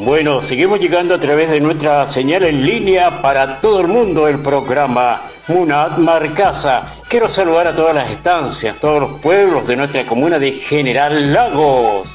Bueno, seguimos llegando a través de nuestra señal en línea para todo el mundo, el programa Munat Marcasa. Quiero saludar a todas las estancias, todos los pueblos de nuestra comuna de General Lagos.